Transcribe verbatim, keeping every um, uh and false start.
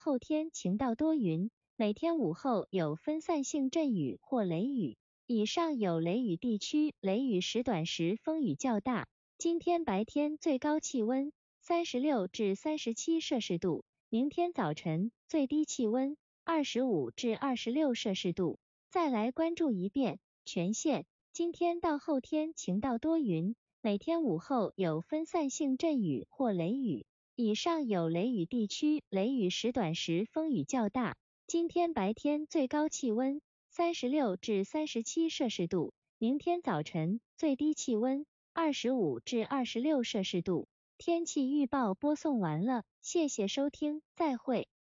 后天晴到多云，每天午后有分散性阵雨或雷雨，以上有雷雨地区雷雨时短时风雨较大。今天白天最高气温三十六至三十七摄氏度，明天早晨最低气温二十五至二十六摄氏度。再来关注一遍全县，今天到后天晴到多云，每天午后有分散性阵雨或雷雨，以上有雷雨地区雷雨时短时风雨较大。今天白天最高气温三十六至三十七摄氏度，明天早晨最低气温二十五至二十六摄氏度。天气预报播送完了，谢谢收听，再会。